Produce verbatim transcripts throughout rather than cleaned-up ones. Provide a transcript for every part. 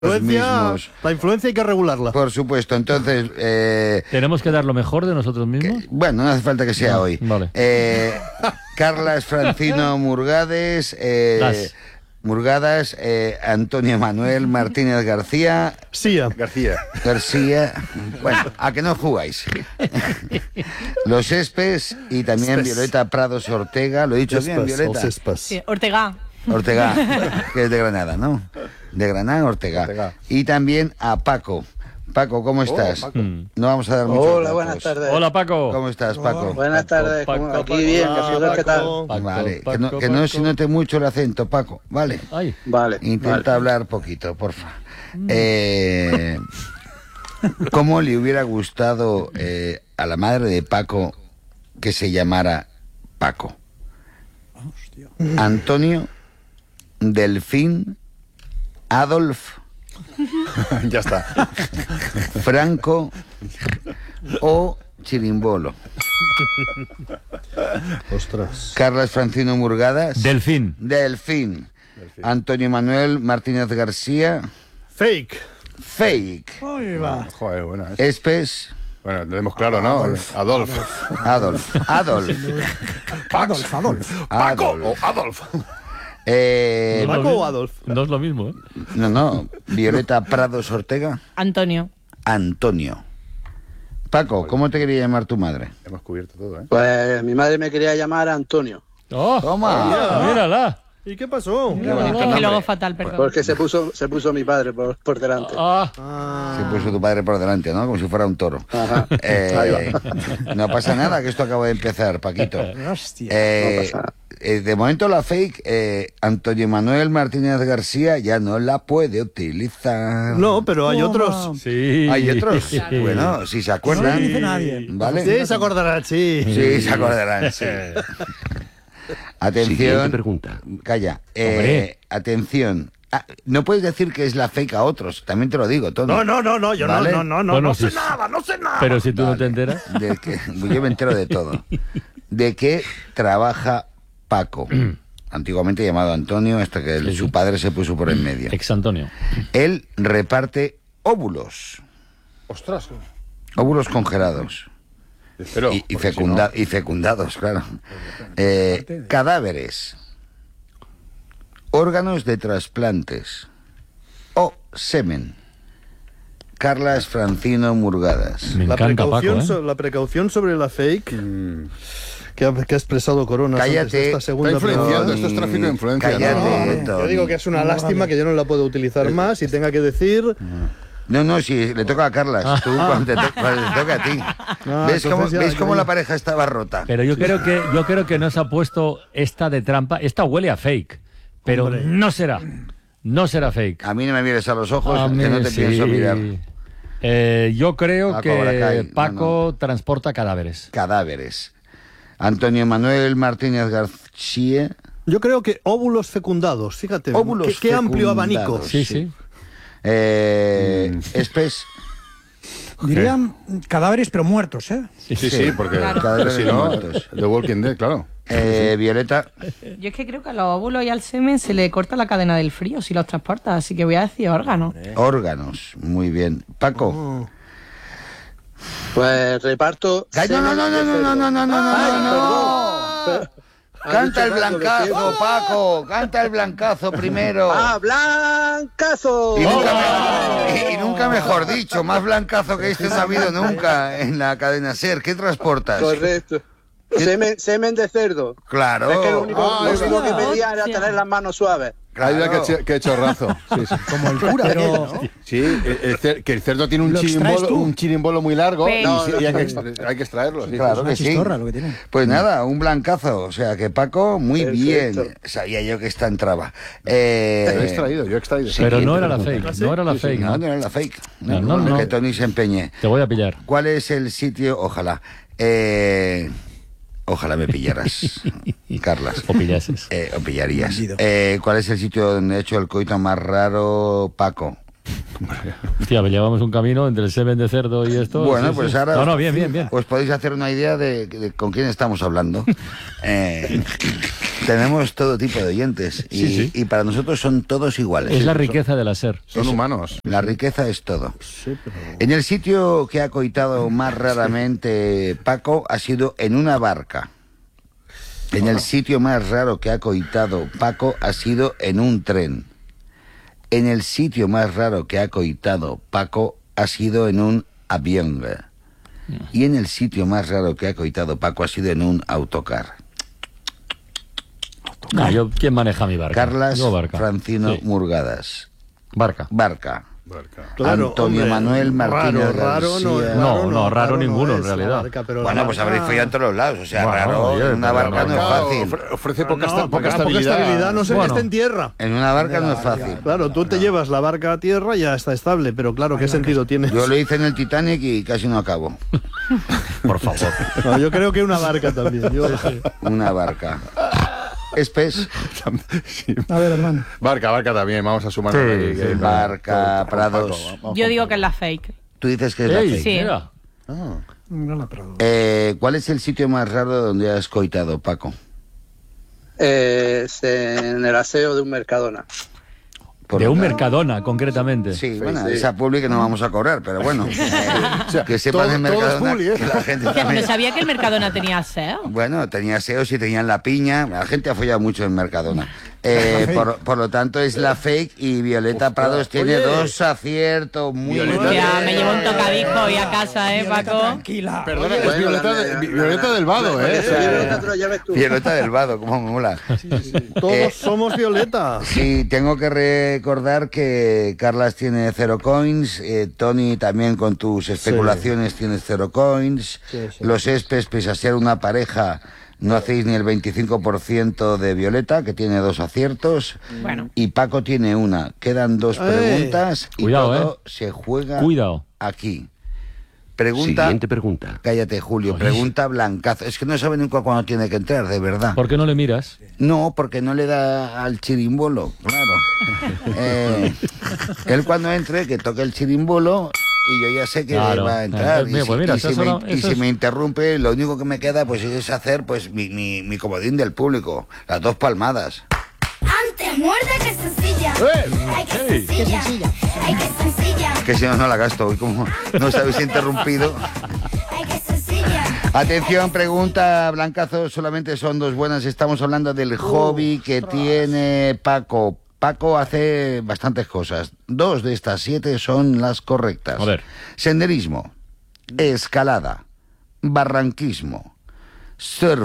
Mismos. La influencia hay que regularla. Por supuesto, entonces... Eh, ¿Tenemos que dar lo mejor de nosotros mismos? Que, bueno, no hace falta que sea no, hoy. Vale. Eh, Carlas Francino Murgades, eh, Murgadas, eh, Antonio Manuel Martínez García... García. García. García. Bueno, a que no jugáis. Los Espes y también Espes. Violeta Prados Ortega. ¿Lo he dicho Espes, bien, Violeta? Sí, Ortega. Ortega, que es de Granada, ¿no? De Granada, Ortega. Ortega. Y también a Paco. Paco, ¿cómo estás? Oh, Paco. No vamos a dar mucho. Hola, datos. buenas tardes. Hola, Paco. ¿Cómo estás, Paco? Oh, buenas tardes. Paco, Paco, aquí bien, Paco, ¿qué tal? Paco, vale, Paco, que, no, que no se note mucho el acento, Paco, ¿vale? Ay. Vale. Intenta vale. hablar poquito, porfa. Eh, ¿Cómo le hubiera gustado eh, a la madre de Paco que se llamara Paco? Hostia. Antonio, Delfín, Adolf, ya está, Franco o Chirimbolo. Ostras. Carlas Francino Murgadas. Delfín. Delfín. Delfín. Antonio Manuel Martínez García. Fake. Fake. Ahí va. Joder, buena esa. Espes. Bueno, lo hemos claro, ¿no? Adolf. Adolf. Adolf. Adolf. Adolf. Adolf. Paco o Adolf. Eh, ¿Paco o Adolf? No es lo mismo, ¿eh? No, no. Violeta Prados Ortega. Antonio. Antonio. Paco, ¿cómo te quería llamar tu madre? Hemos cubierto todo, ¿eh? Pues mi madre me quería llamar Antonio. ¡Oh! ¡Toma! ¡Mírala! ¿Y qué pasó? Qué bonito Es que nombre. luego fatal, perdón. Porque se puso se puso mi padre por, por delante. Ah. Ah. Se puso tu padre por delante, ¿no? Como si fuera un toro. Ajá. Eh, no pasa nada, que esto acaba de empezar, Paquito. Hostia. Eh, No pasa nada. eh, de momento la fake, eh, Antonio Manuel Martínez García ya no la puede utilizar. No, pero hay otros. Sí. Hay otros. Bueno, si se acuerdan. No lo dice nadie. ¿Vale? Sí, se acordarán, sí. Sí, se acordarán, sí. Atención. Siguiente pregunta. Calla. Eh, atención. Ah, no puedes decir que es la fake a otros, también te lo digo, todo. No, no, no, no, yo ¿Vale? no, no, no, no, Bueno, no sí, sé nada, no sé nada. Pero si tú Vale. no te enteras. De que, yo me entero de todo. ¿De qué trabaja Paco? Antiguamente llamado Antonio, hasta que Sí, su sí. padre se puso por en medio. Ex Antonio. Él reparte óvulos. Ostras. Óvulos congelados. Pero, Y, y, porque fecunda- si no- y fecundados, claro. Eh, cadáveres. Órganos de trasplantes. O semen. Carlas Francino Murgadas. Me La encanta Paco, precaución, ¿eh? so- la precaución sobre la fake Mm, que ha, que ha expresado Corona antes de Cállate. esta segunda Está influenciando, pregunta. esto es tráfico de influencia, Cállate, ¿no? Tony. Yo digo que es una lástima que yo no la puedo utilizar más y tenga que decir... No, no, si le toca a Carlas. Tú cuando te, to- cuando te toca a ti. Ah, ¿Ves cómo, entonces ya, ¿ves ya, cómo ya. la pareja estaba rota? Pero yo creo que yo creo que nos ha puesto esta de trampa. Esta huele a fake. Pero Hombre. no será. No será fake. A mí no me mires a los ojos, A que mí no te sí. pienso mirar. Eh, yo creo Paco que Bracay, Paco no, no. transporta cadáveres. Cadáveres. Antonio Manuel Martínez García. Yo creo que óvulos fecundados, fíjate. Óvulos qué, qué amplio fecundados. abanico. Sí, Sí. sí. Eh, Mm. Espes. Dirían cadáveres pero muertos, ¿eh? Sí, sí, porque Claro. Cadáveres si no, muertos. The Walking Dead, claro. Eh, Violeta. Yo es que creo que a los óvulos y al semen se le corta la cadena del frío si los transporta, así que voy a decir órgano. Órganos. Muy bien. Paco. Oh. Pues reparto. Ay, no, no, no, no, no, no, no, no, no, Ay, no, no. perdón. Ha Canta el dicho Paco, blancazo, lo siento. Paco. Canta el blancazo primero. ¡Ah, blancazo! Y nunca, me- y nunca mejor dicho, más blancazo que este no ha habido nunca en la cadena SER. ¿Qué transportas? Correcto. Semen, semen de cerdo. Claro. Es que lo único, Ah, lo es único que verdad. pedía era Hostia. tener las manos suaves. Ayuda que, Claro. che- que chorrazo. Sí, sí. Como el cura aquel, ¿no? Sí, el- el cer- que el cerdo tiene un ¿Lo extraes chirimbolo, tú? un chirimbolo muy largo y, Pero- sí, y hay, que extra- hay que extraerlo. Sí, Claro sí, que Una sí. chistorra lo que tiene. Pues nada, un blancazo. O sea que Paco, muy Perfecto. bien. Sabía yo que esta entraba. sí. Yo he Eh, extraído, yo he extraído. Pero sí, no era la pregunta. fake. No era la fake. no, ¿no? no era la fake. No, No, no, no, no. que Tony se empeñe. Te voy a pillar. ¿Cuál es el sitio? Ojalá. Eh, ojalá me pillaras, Carlas. O pillases. Eh, o pillarías. Bandido. Eh, ¿Cuál es el sitio donde he hecho el coito más raro, Paco? Hostia, llevamos un camino entre el semen de cerdo y esto. Bueno, sí, pues sí. ahora... No, no, bien, bien, bien. Pues podéis hacer una idea de, de con quién estamos hablando. Eh, Tenemos todo tipo de oyentes y, Sí, sí. y para nosotros son todos iguales. Es la riqueza de la SER. Son humanos. La riqueza es todo. En el sitio que ha coitado más raramente Paco ha sido en una barca. En el sitio más raro que ha coitado Paco ha sido en un tren. En el sitio más raro que ha coitado Paco ha sido en un avión. Y en el sitio más raro que ha coitado Paco ha sido en un autocar. Ah, yo, ¿quién maneja mi barca? Carlas Yo, barca. Francino Sí. Murgadas. Barca. Barca. Claro, Antonio hombre, Manuel Martínez Raro, raro, no, García. No, no, raro ninguno, en es la realidad. barca, pero Bueno, la pues barca- habréis follado en todos los lados. O sea, Bueno, raro, oye, en una pero barca no es no, fácil. Ofre- Ofrece No, poca, esta- poca, poca poca estabilidad. estabilidad, no sé Bueno. que esté en tierra. En una barca no es fácil. Claro, tú te llevas la barca a tierra y ya está estable, pero claro, ¿qué sentido tiene? Yo lo hice en el Titanic y casi no acabo. Por favor. No, yo creo que una barca también. Yo, Una barca. Espes, A ver, hermano. Barca, barca también, vamos a sumar. Sí, sí, barca, Prados. Yo digo que es la fake. Tú dices que es la Ey, fake. Sí. mira. No la Prado. Eh, ¿Cuál es el sitio más raro donde has coitado, Paco? Eh, es en el aseo de un Mercadona. Por De lo un tanto- Mercadona, concretamente. Sí, bueno, sí. esa publi que no vamos a cobrar, pero bueno. eh, que sepan todo- en todo es Mercadona publi, ¿eh? que la gente No también- sabía que el Mercadona tenía aseo. Bueno, tenía aseos y tenían la piña. La gente ha follado mucho en Mercadona. Eh, por, por lo tanto, es la fake y Violeta Prados tiene Oye. dos aciertos muy Violeta- buenos. Ya, me llevo un tocadisco hoy a casa, ¿eh, Violeta, Paco? tranquila. Perdona, Oye, es Violeta, bueno, de- la- la- Violeta la- del Vado, ¿eh? O sea, Violeta, te lo lleves tú. Violeta del Vado, como me mola. todos Eh, somos Violeta. Sí, tengo que recordar que Carlas tiene cero coins, eh, Tony también con tus especulaciones tienes cero coins, Sí, sí. los Espes, pese a ser una pareja, no hacéis ni el veinticinco por ciento de Violeta, que tiene dos aciertos, Bueno. y Paco tiene una. Quedan dos Eh. preguntas y Cuidado, todo se juega Cuidado. aquí. Pregunta... Siguiente pregunta. Cállate, Julio. Pregunta Blancazo. Es que no sabe nunca cuándo tiene que entrar, de verdad. ¿Por qué no le miras? No, porque no le da al chirimbolo, claro. Eh, él cuando entre, que toque el chirimbolo y yo ya sé que Claro. va a entrar. Eh, y mira, si, pues mira, y si eso me, no- y eso si es- me interrumpe, lo único que me queda pues es hacer pues mi, mi, mi comodín del público. Las dos palmadas. Antes muerde que sencilla. Ay, que sencilla. Ay, que sencilla. Que si no, no la gasto. Hoy como no os habéis interrumpido. Ay, que sencilla. Atención, pregunta Blancazo, solamente son dos buenas. Estamos hablando del hobby que tiene Paco. Paco hace bastantes cosas. Dos de estas siete son las correctas. A ver. Senderismo, escalada, barranquismo, surf,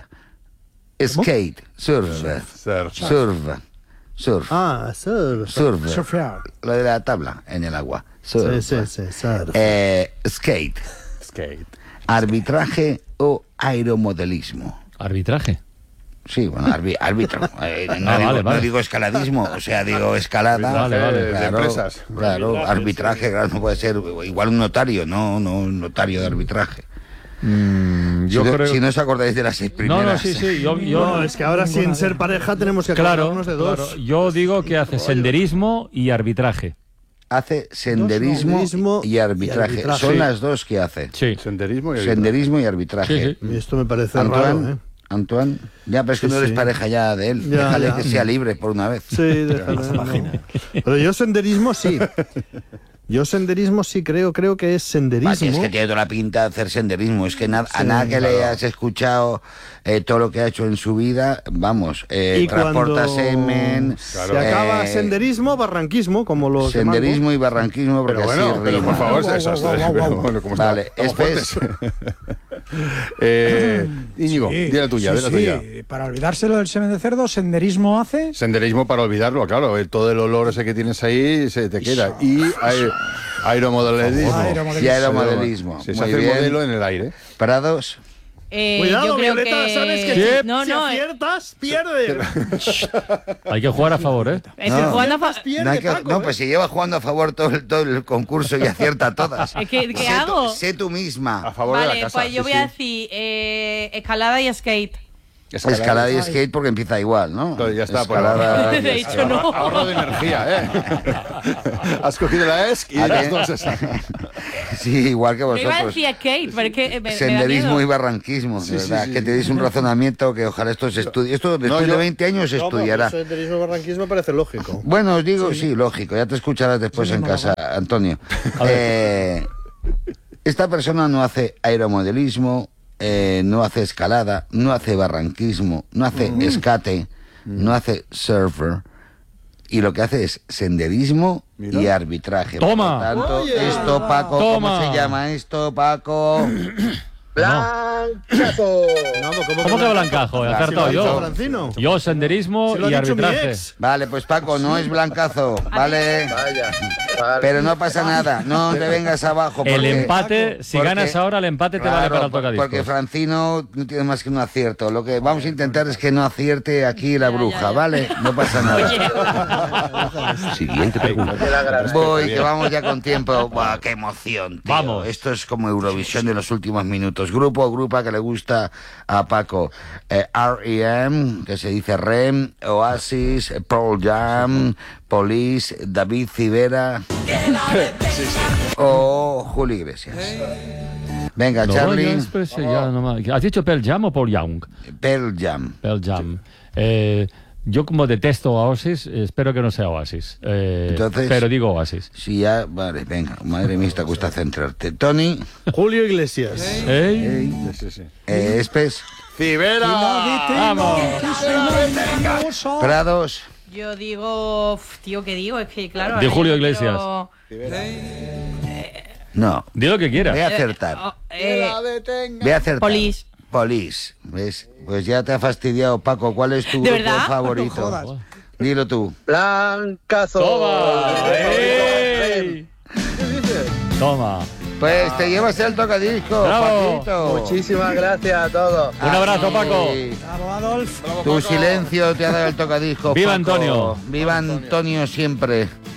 skate, surf, Surf. surf, surf, Ah, surf. surf, Surfear. lo de la tabla en el agua. Surf. Sí, sí, sí, surf. Eh, skate, Skate. arbitraje o aeromodelismo. Arbitraje. Sí, bueno, arbi- árbitro. Eh, no, Ah, digo, vale, vale. no digo escaladismo, o sea, digo escalada. Vale, vale. De Claro, empresas. claro, arbitraje, claro, no puede ser igual un notario, no, no un notario de arbitraje. Mm, yo si, no, creo... si no os acordáis de las seis primeras. No, no, sí, sí. Yo, yo- No, es que ahora sin ser pareja tenemos que Claro, acordarnos de dos. claro. Yo digo que hace senderismo y arbitraje. Hace senderismo Senderismo y, arbitraje. y arbitraje. Son Sí. las dos que hace. Sí. Senderismo y Senderismo y arbitraje. Sí, sí. Y esto me parece Antoine, raro, ¿eh? Antoine, ya, pero es que Sí, no eres sí. pareja ya de él. Ya, Déjale ya. que sea libre por una vez. Sí, déjale, no. Pero yo senderismo sí. Yo senderismo sí creo, creo que es senderismo. Vaya, es que tiene toda la pinta de hacer senderismo. Es que na- a nada que le has escuchado eh, todo lo que ha hecho en su vida, vamos, eh, Y transporta cuando semen. se acaba eh, senderismo, barranquismo, como los de Mango. senderismo y barranquismo, porque Pero bueno, así pero rima. por favor, Guau, esas- guau, guau, guau, guau. bueno, ¿cómo Vale, está? Estamos Espes. fuertes. eh, Íñigo, Sí, di la tuya, sí, di la sí. tuya. Para olvidárselo del semen de cerdo, senderismo hace. Senderismo para olvidarlo, claro, eh, todo el olor ese que tienes ahí se te queda. Y aer- aeromodelismo. Aeromodelismo. Y aeromodelismo. Sí, se Muy hace el bien. modelo en el aire. Parados. Eh, Cuidado, yo creo Violeta, que... ¿sabes que Sí. si, No, si no, eh, aciertas, pierdes? Hay que jugar a favor, ¿eh? estoy No. jugando a fa- Pierde, No, hay que- Paco, no, ¿eh? pues si lleva jugando a favor todo el, todo el concurso y acierta todas. Es que, ¿qué sé, hago? Tú, sé tú A misma. favor de Vale, la casa. pues yo sí, voy a sí. decir eh, escalada y skate. Escalada. Escalada y skate porque empieza igual, ¿no? Claro, ya está. Escalada. Pues, De hecho, no. Ahorro de energía, ¿eh? Has cogido la ESC y A las ver. dos esas. Sí, igual que No iba a vosotros. decir skate, pero es que me, me da Senderismo miedo. y barranquismo, de Sí, sí, verdad, sí, que sí. tenéis un razonamiento que ojalá esto se estudie. Esto después yo- de veinte años se No, pero estudiará. eso senderismo y barranquismo parece lógico. Bueno, os digo, sí, lógico, ya te escucharás después en casa, Antonio. Eh, esta persona no hace aeromodelismo, eh, no hace escalada, no hace barranquismo, no hace escate, no hace surfer, y lo que hace es senderismo Mira. y arbitraje. Toma. Por lo tanto, Oye. esto, Paco, ¿cómo Toma. se llama esto, Paco? ¡Blancazo! No, ¿Cómo que blancajo? He Ah, acertado Si lo ha dicho yo. Francino. Yo, senderismo Si lo ha y dicho mi arbitraje. ex. Vale, pues Paco, no es blancazo, ¿vale? Vaya. Vale. Pero no pasa nada, no te vengas abajo. El porque- empate, si porque- ganas ahora, el empate te vale Claro, para el por- tocadiscos. porque Francino no tiene más que un acierto. Lo que vamos a intentar es que no acierte aquí la Ya, bruja, ya, ya. ¿vale? No pasa nada. Siguiente pregunta. Te la agradezco. Voy, que vamos ya con tiempo. Buah, qué emoción, tío. Vamos. Esto es como Eurovisión de los últimos minutos. Grupo o grupa que le gusta a Paco. Eh, R E M, que se dice R E M, Oasis, Pearl Jam, Police, David Civera o Julio Iglesias. Venga, No, Charlie. ya después, eh, ya no más. ¿Has dicho Pearl Jam o Paul Young? Pearl Jam. Pearl Jam. Eh, yo como detesto a Oasis, espero que no sea Oasis. Eh, Entonces- pero digo Oasis. Sí, ya, vale, venga. Madre mía, te cuesta centrarte. Tony, Julio Iglesias. ¿Eh? Sí, sí, sí. eh, Espes, ¡Cibera! ¡Vamos! Prados. Yo digo, uf, tío, ¿qué digo? Es que claro. De ahora Julio yo Iglesias. quiero- No, Di lo que voy a quieras. acertar. Oh, eh, Voy a acertar. Police. Police. ¿Ves? Pues ya te ha fastidiado, Paco. ¿Cuál es tu ¿De grupo verdad? favorito? No jodas. Dilo tú. ¡Blancazo! ¡Toma! ¡Ey! Toma. Pues te llevas el tocadisco, Bravo. Paquito. Muchísimas gracias a todos. Un abrazo, Paco. Ay, Bravo, Adolf. Tu silencio te ha dado el tocadisco. ¡Viva Paco. Antonio! ¡Viva Antonio siempre!